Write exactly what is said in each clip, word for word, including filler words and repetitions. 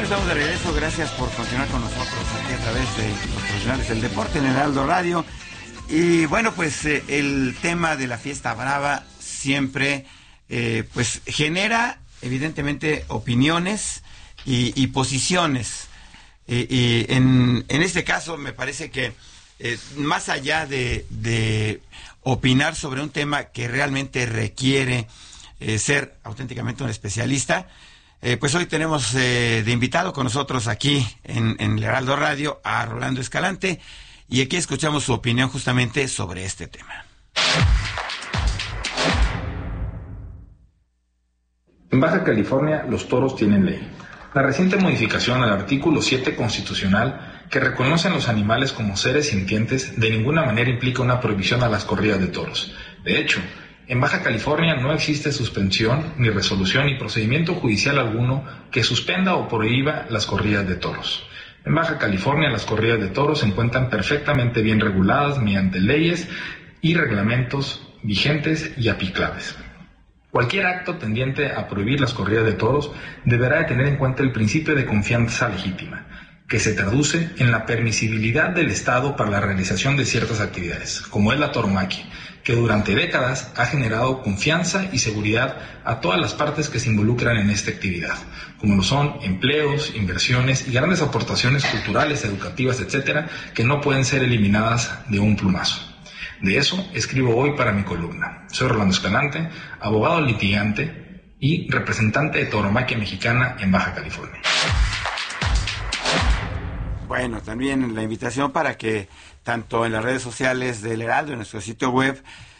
estamos de regreso. Gracias por continuar con nosotros aquí a través de los profesionales del deporte en el Heraldo Radio. Y bueno, pues eh, el tema de la fiesta brava siempre eh, pues genera evidentemente opiniones y, y posiciones. Y, y en, en este caso me parece que eh, más allá de, de opinar sobre un tema que realmente requiere eh, ser auténticamente un especialista, Eh, pues hoy tenemos eh, de invitado con nosotros aquí en, en el Heraldo Radio a Rolando Escalante, y aquí escuchamos su opinión justamente sobre este tema. En Baja California, los toros tienen ley. La reciente modificación al artículo siete constitucional, que reconoce a los animales como seres sintientes, de ninguna manera implica una prohibición a las corridas de toros. De hecho, en Baja California no existe suspensión, ni resolución, ni procedimiento judicial alguno que suspenda o prohíba las corridas de toros. En Baja California las corridas de toros se encuentran perfectamente bien reguladas mediante leyes y reglamentos vigentes y aplicables. Cualquier acto tendiente a prohibir las corridas de toros deberá de tener en cuenta el principio de confianza legítima, que se traduce en la permisibilidad del Estado para la realización de ciertas actividades, como es la tauromaquia, que durante décadas ha generado confianza y seguridad a todas las partes que se involucran en esta actividad, como lo son empleos, inversiones y grandes aportaciones culturales, educativas, etcétera, que no pueden ser eliminadas de un plumazo. De eso escribo hoy para mi columna. Soy Rolando Escalante, abogado litigante y representante de tauromaquia mexicana en Baja California. Bueno, también la invitación para que tanto en las redes sociales del Heraldo, en nuestro sitio web,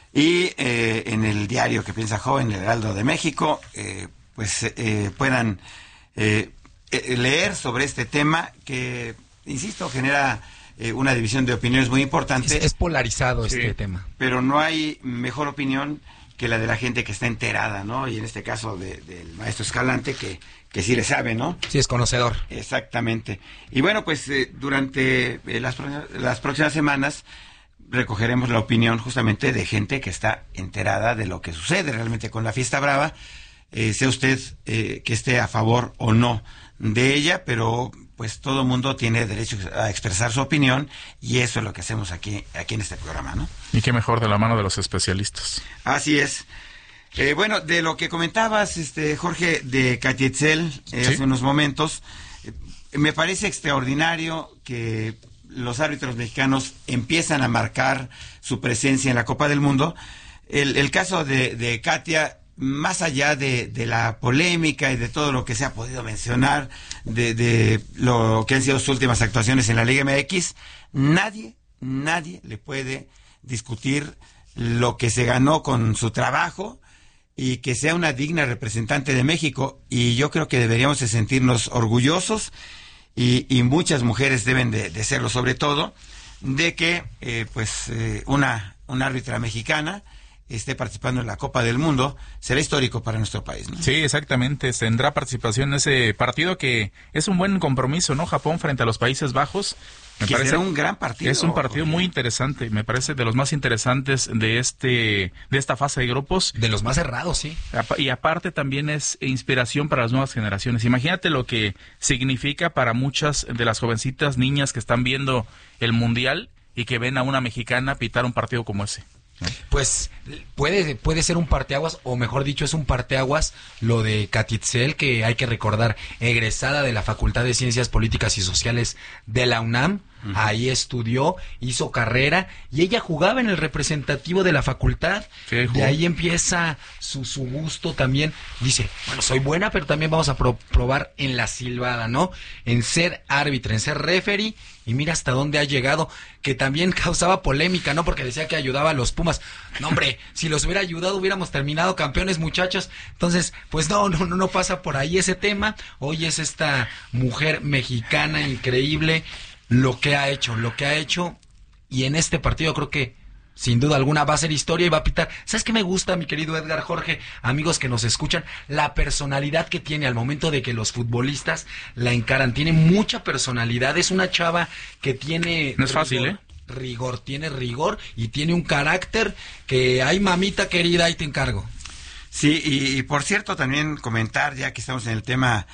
y eh, en el diario que piensa joven, el Heraldo de México, eh, pues eh, puedan eh, eh, leer sobre este tema que, insisto, genera eh, una división de opiniones muy importante. Es, es polarizado sí, este tema. Pero no hay mejor opinión que la de la gente que está enterada, ¿no? Y en este caso de, del maestro Escalante, que, que sí le sabe, ¿no? Sí, es conocedor. Exactamente. Y bueno, pues eh, durante eh, las, las próximas semanas recogeremos la opinión justamente de gente que está enterada de lo que sucede realmente con la fiesta brava, eh, sea usted eh, que esté a favor o no de ella, pero pues todo mundo tiene derecho a expresar su opinión, y eso es lo que hacemos aquí, aquí en este programa, ¿no? Y qué mejor de la mano de los especialistas. Así es. Eh, bueno, de lo que comentabas, este Jorge, de Katia Etzel, eh, ¿sí? hace unos momentos, eh, me parece extraordinario que los árbitros mexicanos empiezan a marcar su presencia en la Copa del Mundo. El, el caso de, de Katia, más allá de, de la polémica y de todo lo que se ha podido mencionar, de, de lo que han sido sus últimas actuaciones en la Liga M X, nadie, nadie le puede discutir lo que se ganó con su trabajo y que sea una digna representante de México. Y yo creo que deberíamos de sentirnos orgullosos, y, y muchas mujeres deben de, de serlo, sobre todo, de que eh, pues eh, una, una árbitra mexicana esté participando en la Copa del Mundo. Será histórico para nuestro país, ¿no? Sí, exactamente, tendrá participación en ese partido, que es un buen compromiso, ¿no? Japón frente a los Países Bajos. Me que parece será un gran partido. Es un partido muy interesante, me parece de los más interesantes de este de esta fase de grupos. De los más cerrados, sí. Y aparte también es inspiración para las nuevas generaciones. Imagínate lo que significa para muchas de las jovencitas niñas que están viendo el Mundial y que ven a una mexicana pitar un partido como ese. Pues puede puede ser un parteaguas, o mejor dicho, es un parteaguas lo de Katia Etzel, que hay que recordar, egresada de la Facultad de Ciencias Políticas y Sociales de la UNAM. Uh-huh. Ahí estudió, hizo carrera, y ella jugaba en el representativo de la facultad. Sí, de ahí empieza su, su gusto también. Dice, bueno, soy buena, pero también vamos a pro- probar en la silbada, ¿no? En ser árbitra, en ser referee, y mira hasta dónde ha llegado, que también causaba polémica, ¿no? Porque decía que ayudaba a los Pumas. No, hombre, si los hubiera ayudado hubiéramos terminado campeones, muchachos. Entonces, pues no, no, no pasa por ahí ese tema. Hoy es esta mujer mexicana increíble, lo que ha hecho, lo que ha hecho, y en este partido creo que sin duda alguna va a ser historia y va a pitar. ¿Sabes qué me gusta, mi querido Edgar, Jorge, amigos que nos escuchan? La personalidad que tiene al momento de que los futbolistas la encaran. Tiene mucha personalidad, es una chava que tiene... No es fácil, ¿eh? Rigor, tiene rigor y tiene un carácter que, ay, mamita querida, ahí te encargo. Sí, y, y por cierto, también comentar, ya que estamos en el tema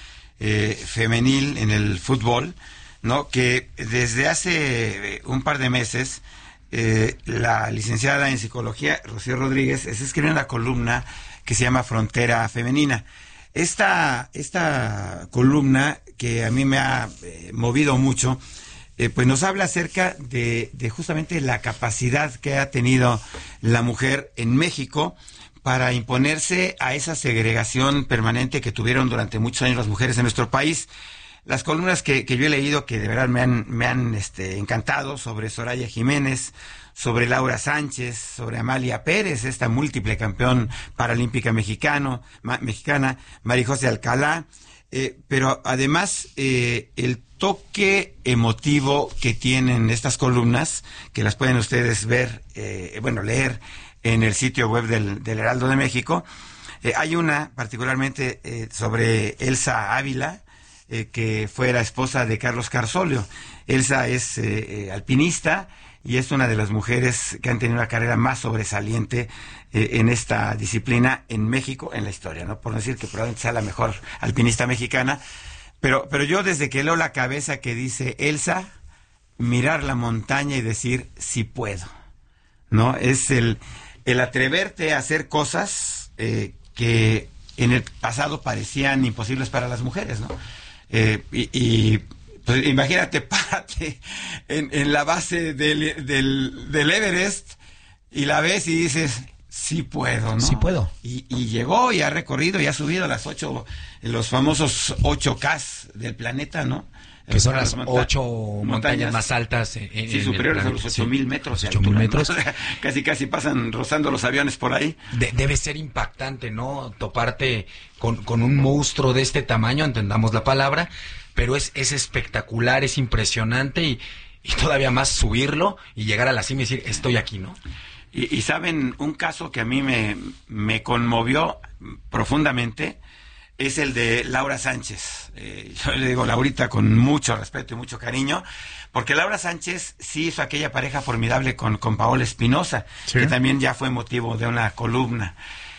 eh, femenil en el fútbol, ¿no? Que desde hace un par de meses eh, la licenciada en psicología Rocío Rodríguez está escribiendo una columna que se llama Frontera Femenina. Esta, esta columna, que a mí me ha eh, movido mucho, eh, pues nos habla acerca de, de justamente la capacidad que ha tenido la mujer en México para imponerse a esa segregación permanente que tuvieron durante muchos años las mujeres en nuestro país. Las columnas que, que yo he leído, que de verdad me han, me han este, encantado, sobre Soraya Jiménez, sobre Laura Sánchez, sobre Amalia Pérez, esta múltiple campeón paralímpica mexicano, ma, mexicana, María José Alcalá, eh, pero además eh, el toque emotivo que tienen estas columnas, que las pueden ustedes ver, eh, bueno, leer en el sitio web del, del Heraldo de México. Eh, hay una particularmente eh, sobre Elsa Ávila, eh, que fue la esposa de Carlos Carsolio. Elsa es eh, eh, alpinista, y es una de las mujeres que han tenido una carrera más sobresaliente eh, en esta disciplina en México, en la historia, ¿no? Por no decir que probablemente sea la mejor alpinista mexicana, pero, pero yo desde que leo la cabeza que dice Elsa, mirar la montaña y decir, sí puedo, ¿no? Es el, el atreverte a hacer cosas eh, que en el pasado parecían imposibles para las mujeres, ¿no? Eh, y... y pues imagínate, párate en, en la base del, del, del Everest y la ves y dices, sí puedo, ¿no? Sí puedo. Y, y llegó y ha recorrido y ha subido las ocho, los famosos ocho K del planeta, ¿no? Que son las ocho montañas, montañas más altas. En, sí, en superiores a los ocho mil metros. Ocho mil metros. ¿No? Casi, casi pasan rozando los aviones por ahí. De, debe ser impactante, ¿no? Toparte con, con un monstruo de este tamaño, entendamos la palabra, pero es, es espectacular, es impresionante, y, y todavía más subirlo y llegar a la cima y decir, estoy aquí, ¿no? Y, y saben, un caso que a mí me, me conmovió profundamente es el de Laura Sánchez. Eh, yo le digo Laurita con mucho respeto y mucho cariño, porque Laura Sánchez sí hizo aquella pareja formidable con, con Paola Espinosa, ¿sí? Que también ya fue motivo de una columna.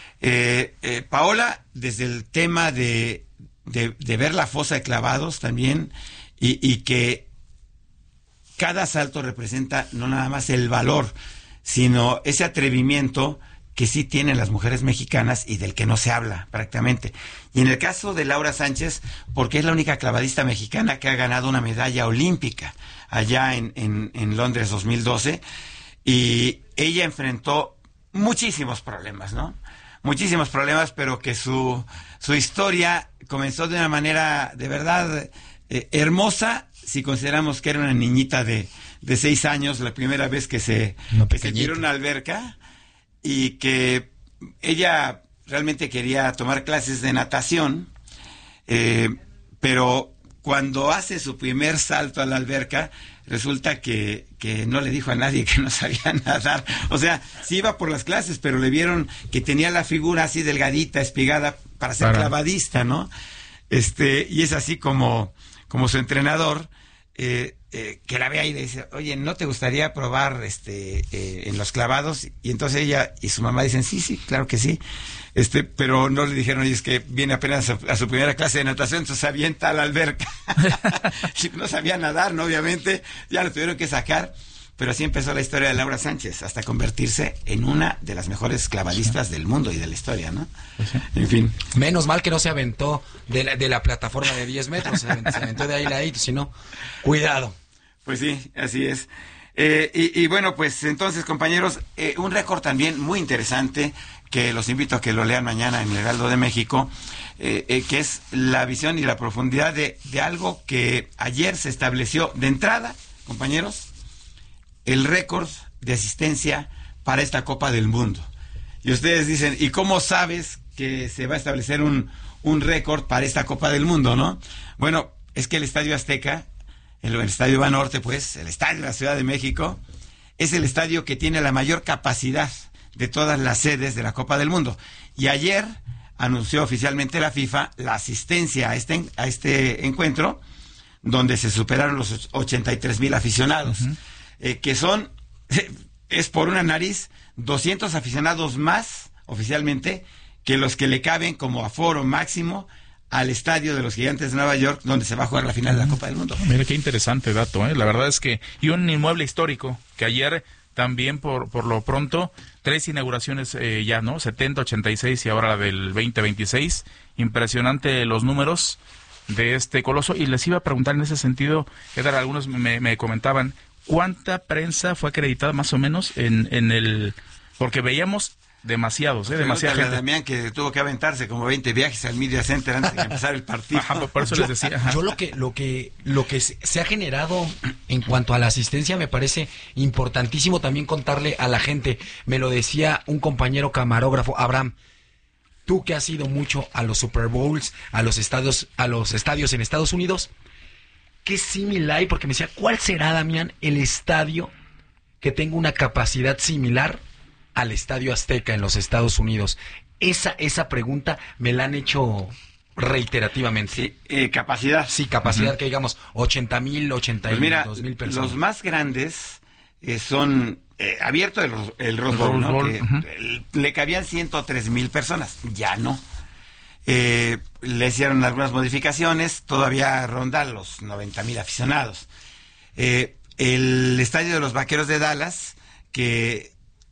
Eh, eh, Paola, desde el tema de De, de ver la fosa de clavados también, y, y que cada salto representa no nada más el valor, sino ese atrevimiento que sí tienen las mujeres mexicanas y del que no se habla prácticamente. Y en el caso de Laura Sánchez, porque es la única clavadista mexicana que ha ganado una medalla olímpica allá en, en, en Londres dos mil doce, y ella enfrentó muchísimos problemas, ¿no? Muchísimos problemas, pero que su, su historia comenzó de una manera de verdad eh, hermosa, si consideramos que era una niñita de, de seis años, la primera vez que se, que se tiró una alberca, y que ella realmente quería tomar clases de natación, eh, pero cuando hace su primer salto a la alberca, resulta que, que no le dijo a nadie que no sabía nadar. O sea, sí iba por las clases, pero le vieron que tenía la figura así delgadita, espigada, para ser para. clavadista, ¿no? Este, y es así como, como su entrenador, eh, eh, que la ve ahí y le dice, oye, ¿no te gustaría probar este eh, en los clavados? Y entonces ella y su mamá dicen, sí, sí, claro que sí. Este, pero no le dijeron, oye, es que viene apenas a, a su primera clase de natación, entonces se avienta a la alberca. No sabía nadar, ¿no? Obviamente, ya lo tuvieron que sacar, pero así empezó la historia de Laura Sánchez, hasta convertirse en una de las mejores clavadistas sí. del mundo y de la historia, ¿no? Sí. En fin. Menos mal que no se aventó de la, de la plataforma de diez metros, se aventó, se aventó de ahí a ahí, si no, cuidado. Pues sí, así es. Eh, y, y bueno, pues entonces, compañeros, eh, un récord también muy interesante, que los invito a que lo lean mañana en el Heraldo de México, eh, eh, que es la visión y la profundidad de, de algo que ayer se estableció de entrada, compañeros, el récord de asistencia para esta Copa del Mundo. Y ustedes dicen, ¿y cómo sabes que se va a establecer un, un récord para esta Copa del Mundo, no? Bueno, es que el Estadio Azteca, el, el Estadio Banorte, pues, el Estadio de la Ciudad de México, es el estadio que tiene la mayor capacidad de todas las sedes de la Copa del Mundo. Y ayer anunció oficialmente la FIFA la asistencia a este, a este encuentro, donde se superaron los ochenta y tres mil aficionados, uh-huh. eh, que son, es por una nariz, doscientos aficionados más, oficialmente, que los que le caben como aforo máximo al estadio de los Gigantes de Nueva York, donde se va a jugar la final de la Copa del Mundo. Mira qué interesante dato, ¿eh? La verdad es que, y un inmueble histórico, que ayer también por por lo pronto, tres inauguraciones eh, ya, ¿no? setenta, ochenta y seis y ahora la del veinte veintiséis. Impresionante los números de este coloso. Y les iba a preguntar en ese sentido, Edgar, algunos me, me comentaban, ¿cuánta prensa fue acreditada más o menos en, en el...? Porque veíamos demasiados, ¿eh? Demasiada gente. Damián, que tuvo que aventarse como veinte viajes al Media Center antes de empezar el partido. Ajá, por eso les decía. Ajá. Yo lo que lo que lo que se ha generado en cuanto a la asistencia me parece importantísimo también contarle a la gente. Me lo decía un compañero camarógrafo, Abraham. Tú que has ido mucho a los Super Bowls, a los estadios, a los estadios en Estados Unidos, ¿qué símil hay? Porque me decía, ¿cuál será, Damián, el estadio que tenga una capacidad similar al Estadio Azteca en los Estados Unidos? Esa esa pregunta me la han hecho reiterativamente. Sí, eh, capacidad. Sí, capacidad, uh-huh. Que digamos ochenta mil, ochenta y dos pues mil personas. Los más grandes eh, son eh, abierto el, el Rose Bowl, ¿no? Bowl, que, uh-huh. el, le cabían ciento tres mil personas, ya no. Eh, le hicieron algunas modificaciones, todavía ronda los noventa mil aficionados. Eh, el estadio de los Vaqueros de Dallas, que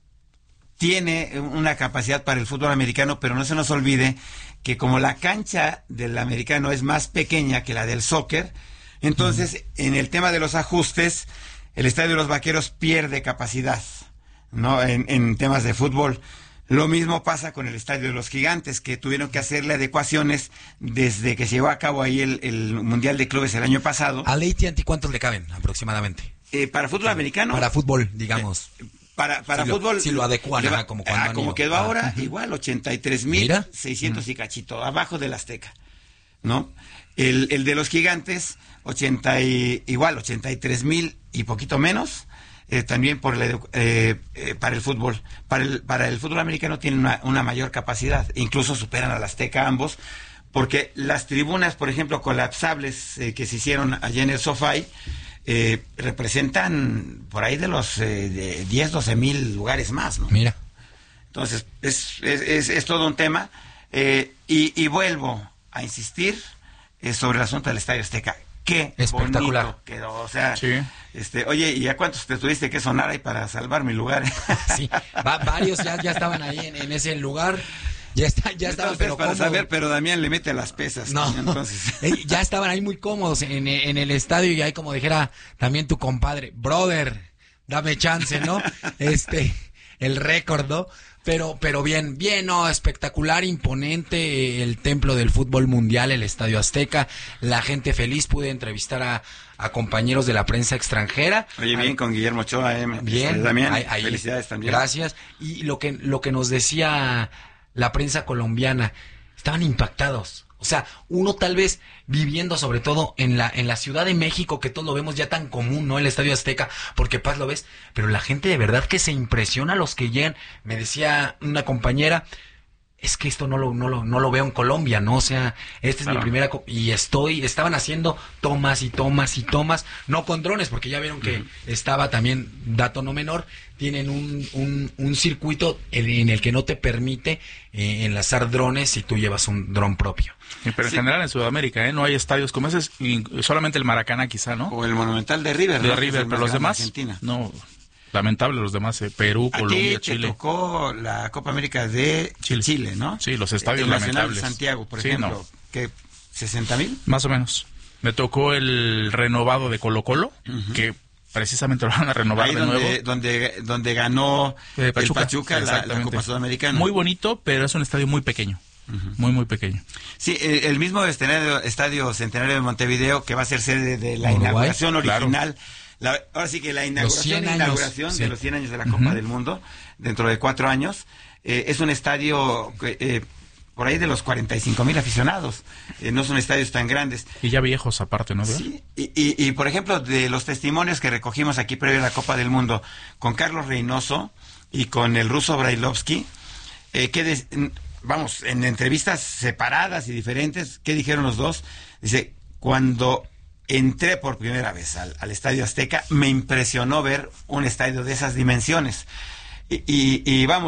tiene una capacidad para el fútbol americano, pero no se nos olvide que como la cancha del americano es más pequeña que la del soccer, entonces uh-huh. en el tema de los ajustes, el estadio de los Vaqueros pierde capacidad, ¿no? En, en temas de fútbol. Lo mismo pasa con el estadio de los Gigantes, que tuvieron que hacerle adecuaciones desde que se llevó a cabo ahí el, el Mundial de Clubes el año pasado. ¿A A T and T cuántos le caben aproximadamente? Eh, para fútbol sí. americano. Para fútbol, digamos. Eh, Para, para si fútbol... Lo, si lo adecuan, va, ajá, como cuando ah, como quedó ah, ahora, uh-huh. igual, ochenta y tres mil seiscientos uh-huh. y cachito, abajo del Azteca, ¿no? El, el de los Gigantes, ochenta y, igual, ochenta y tres mil y poquito menos, eh, también por la, eh, eh, para el fútbol. Para el, para el fútbol americano tienen una, una mayor capacidad, incluso superan al Azteca ambos, porque las tribunas, por ejemplo, colapsables eh, que se hicieron allá en el SoFi, Eh, representan por ahí de los eh, de diez, doce mil lugares más, ¿no? Mira. Entonces, es, es, es, es todo un tema. Eh, y, y vuelvo a insistir eh, sobre el asunto del Estadio Azteca. Qué espectacular bonito quedó. O sea, sí. este, oye, ¿y a cuántos te tuviste que sonar ahí para salvar mi lugar? Sí, va, varios ya, ya estaban ahí en, en ese lugar. Ya está, ya estaban, pero para cómodos. saber, pero Damián le mete las pesas. No, entonces. Ya estaban ahí muy cómodos en, en el estadio y ahí como dijera también tu compadre, brother, dame chance, ¿no? Este, el récord, ¿no? Pero, pero bien, bien, no, espectacular, imponente el templo del fútbol mundial, el Estadio Azteca, la gente feliz, pude entrevistar a, a compañeros de la prensa extranjera. Oye, bien, ahí, con Guillermo Ochoa, eh, bien, este, Damián, ahí, ahí, felicidades también. Gracias, y lo que, lo que nos decía la prensa colombiana, estaban impactados. O sea, uno tal vez viviendo sobre todo en la en la Ciudad de México, que todos lo vemos ya tan común, ¿no? El Estadio Azteca, porque Paz lo ves, pero la gente de verdad que se impresiona los que llegan. Me decía una compañera, es que esto no lo no lo no lo veo en Colombia, ¿no? O sea, esta es claro. mi primera co- y estoy estaban haciendo tomas y tomas y tomas, no con drones, porque ya vieron que uh-huh. estaba también, dato no menor, tienen un, un, un circuito en, en el que no te permite eh, enlazar drones si tú llevas un dron propio. Sí, pero en sí. general en Sudamérica, ¿eh? No hay estadios como ese, y solamente el Maracaná quizá, ¿no? O el Monumental de River, de ¿no? River, pero los demás, Argentina. No, lamentable los demás, eh, Perú, ¿A Colombia, ti te Chile. Tocó la Copa América de Chile, Chile ¿no? Sí, los estadios el Nacional lamentables. de Santiago, por sí, ejemplo, no. que sesenta mil. Más o menos. Me tocó el renovado de Colo-Colo, uh-huh. que precisamente lo van a renovar ahí de donde, nuevo. Donde, donde ganó eh, Pachuca, el Pachuca la, la Copa Sudamericana. Muy bonito, pero es un estadio muy pequeño. Uh-huh. Muy, muy pequeño. Sí, el, el mismo estadio, estadio Centenario de Montevideo, que va a ser sede de la Uruguay, inauguración original. Claro. La, ahora sí que la inauguración, años, inauguración sí. de los cien años de la Copa uh-huh. del Mundo, dentro de cuatro años, eh, es un estadio eh, por ahí de los cuarenta y cinco mil aficionados. Eh, no son estadios tan grandes. Y ya viejos aparte, ¿no? Sí, y, y, y por ejemplo, de los testimonios que recogimos aquí previo a la Copa del Mundo, con Carlos Reynoso y con el ruso Brailovsky, eh, que des, vamos, en entrevistas separadas y diferentes, ¿qué dijeron los dos? Dice, cuando entré por primera vez al, al Estadio Azteca, me impresionó ver un estadio de esas dimensiones. Y, y, y vamos,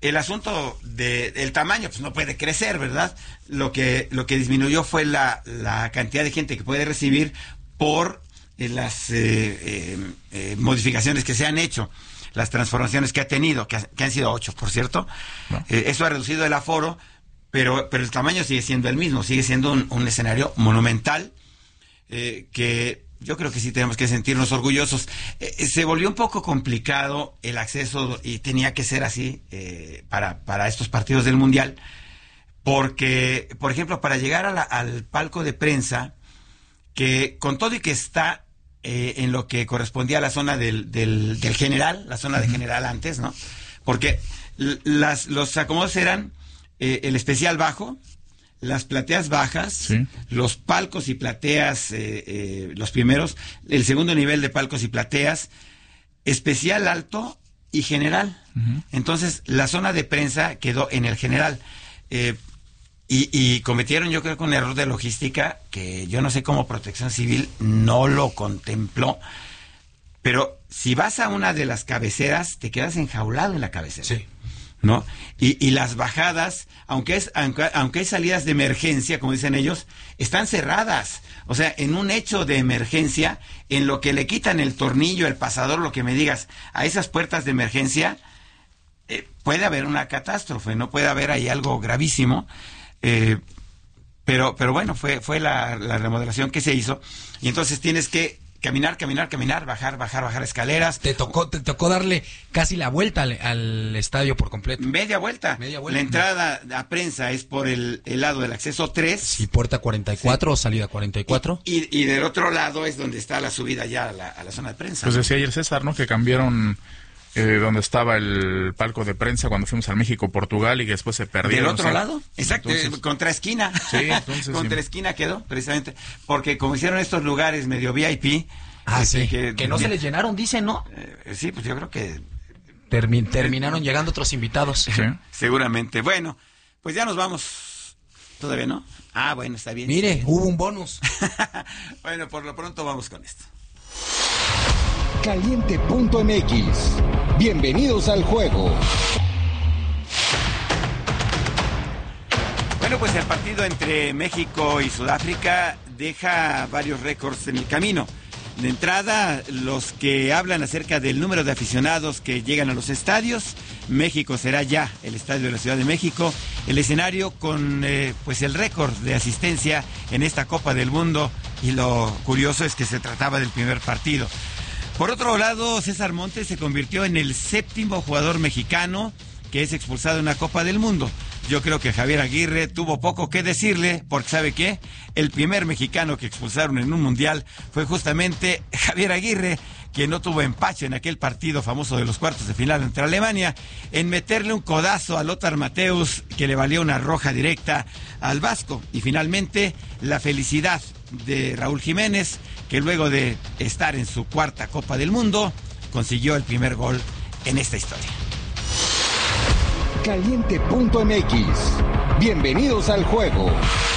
el asunto de el tamaño, pues no puede crecer, ¿verdad? Lo que lo que disminuyó fue la, la cantidad de gente que puede recibir por eh, las eh, eh, eh, modificaciones que se han hecho, las transformaciones que ha tenido, que, ha, que han sido ocho, por cierto. No. Eh, eso ha reducido el aforo, pero pero el tamaño sigue siendo el mismo, sigue siendo un, un escenario monumental eh, que yo creo que sí tenemos que sentirnos orgullosos. Eh, se volvió un poco complicado el acceso, y tenía que ser así eh, para, para estos partidos del Mundial, porque, por ejemplo, para llegar a la, al palco de prensa, que con todo y que está eh, en lo que correspondía a la zona del, del, del general, la zona de general antes, ¿no? Porque las, los acomodos eran eh, el especial bajo, las plateas bajas, sí, los palcos y plateas, eh, eh, los primeros, el segundo nivel de palcos y plateas, especial alto y general. Uh-huh. Entonces, la zona de prensa quedó en el general. Eh, y, y cometieron, yo creo, que un error de logística que yo no sé cómo Protección Civil no lo contempló. Pero si vas a una de las cabeceras, te quedas enjaulado en la cabecera. Sí. ¿No? Y, y las bajadas, aunque es aunque, aunque hay salidas de emergencia, como dicen ellos, están cerradas. O sea, en un hecho de emergencia, en lo que le quitan el tornillo, el pasador, lo que me digas, a esas puertas de emergencia, eh, puede haber una catástrofe, no puede haber ahí algo gravísimo. Eh, pero pero bueno, fue fue la, la remodelación que se hizo, y entonces tienes que caminar, caminar, caminar, bajar, bajar, bajar escaleras. Te tocó, te tocó darle casi la vuelta al, al estadio por completo. Media vuelta. Media vuelta. La entrada a prensa es por el, el lado del acceso tres. Sí, puerta cuarenta y cuatro, sí, o salida cuarenta y cuatro. Y, y, y del otro lado es donde está la subida ya a la, a la zona de prensa. Pues decía ayer César, ¿no?, que cambiaron eh, donde estaba el palco de prensa cuando fuimos al México-Portugal y que después se perdieron. ¿Del otro o sea, lado? Exacto, entonces, contra esquina. Sí, entonces. Contra sí. esquina quedó, precisamente. Porque como hicieron estos lugares medio V I P... Ah, sí, que, que no se les llenaron, dicen, ¿no? Eh, sí, pues yo creo que... Termi- terminaron eh, llegando otros invitados. Sí. Seguramente. Bueno, pues ya nos vamos. ¿Todavía no? Ah, bueno, está bien. Mire, sí. hubo un bonus. Bueno, por lo pronto vamos con esto. Caliente punto M X. Bienvenidos al juego. Bueno, pues el partido entre México y Sudáfrica deja varios récords en el camino. De entrada, los que hablan acerca del número de aficionados que llegan a los estadios. México será ya el estadio de la Ciudad de México el escenario con eh, pues el récord de asistencia en esta Copa del Mundo, y lo curioso es que se trataba del primer partido. Por otro lado, César Montes se convirtió en el séptimo jugador mexicano que es expulsado en una Copa del Mundo. Yo creo que Javier Aguirre tuvo poco que decirle, porque ¿sabe qué? El primer mexicano que expulsaron en un mundial fue justamente Javier Aguirre, quien no tuvo empacho en aquel partido famoso de los cuartos de final entre Alemania, en meterle un codazo a Lothar Matthäus, que le valió una roja directa al vasco. Y finalmente, la felicidad de Raúl Jiménez, que luego de estar en su cuarta Copa del Mundo, consiguió el primer gol en esta historia. Caliente punto M X. Bienvenidos al juego.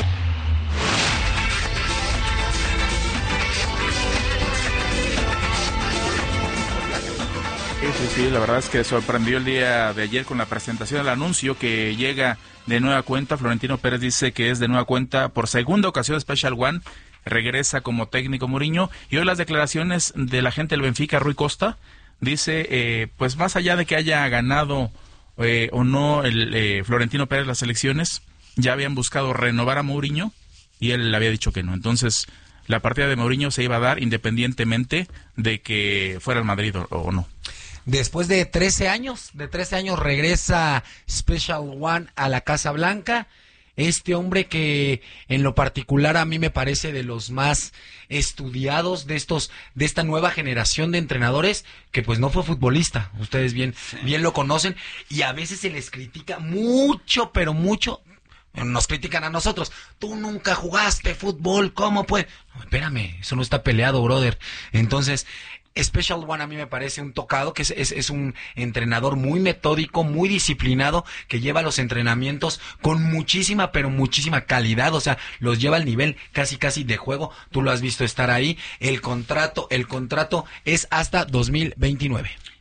Sí, sí, sí, la verdad es que sorprendió el día de ayer con la presentación del anuncio que llega de nueva cuenta. Florentino Pérez dice que es de nueva cuenta por segunda ocasión Special One, regresa como técnico Mourinho, y hoy las declaraciones de la gente del Benfica, Rui Costa, dice, eh, pues más allá de que haya ganado Eh, o no el eh, Florentino Pérez las elecciones, ya habían buscado renovar a Mourinho y él le había dicho que no. Entonces la partida de Mourinho se iba a dar independientemente de que fuera el Madrid o, o no. Después de trece años, de trece años regresa Special One a la Casa Blanca. Este hombre que en lo particular a mí me parece de los más estudiados de estos, de esta nueva generación de entrenadores, que pues no fue futbolista, ustedes bien, sí. bien lo conocen, y a veces se les critica mucho, pero mucho, nos critican a nosotros, tú nunca jugaste fútbol, ¿cómo puede? No, espérame, eso no está peleado, brother. Entonces, Special One a mí me parece un tocado, que es, es, es un entrenador muy metódico, muy disciplinado, que lleva los entrenamientos con muchísima, pero muchísima calidad, o sea, los lleva al nivel casi casi de juego. Tú lo has visto estar ahí. El contrato, el contrato es hasta dos mil veintinueve.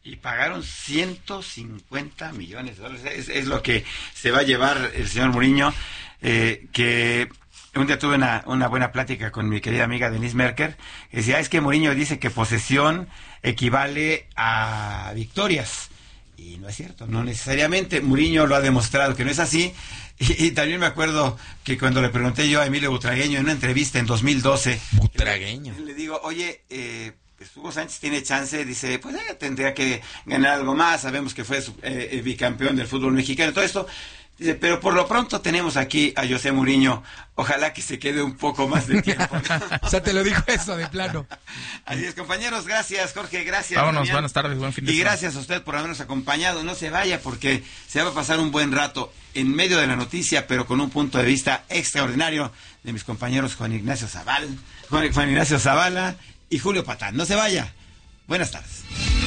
Y pagaron ciento cincuenta millones de dólares. Es, es lo que se va a llevar el señor Mourinho, eh, que un día tuve una, una buena plática con mi querida amiga Denise Merker. Que decía, es que Mourinho dice que posesión equivale a victorias. Y no es cierto, no necesariamente. Mourinho lo ha demostrado que no es así. Y, y también me acuerdo que cuando le pregunté yo a Emilio Butragueño en una entrevista en dos mil doce. Butragueño. Le, le digo, oye, eh... pues Hugo Sánchez tiene chance, dice, pues eh, tendría que ganar algo más, sabemos que fue eh, bicampeón del fútbol mexicano, todo esto, dice, pero por lo pronto tenemos aquí a José Mourinho, ojalá que se quede un poco más de tiempo. O sea, te lo dijo eso de plano. Así es, compañeros, gracias Jorge, gracias. Vámonos, Damián. buenas tardes, buen fin de Y semana. gracias a usted por habernos acompañado, no se vaya porque se va a pasar un buen rato en medio de la noticia, pero con un punto de vista extraordinario de mis compañeros Juan Ignacio Zaval, Juan, Juan Ignacio Zavala y Julio Patán. No se vaya. Buenas tardes.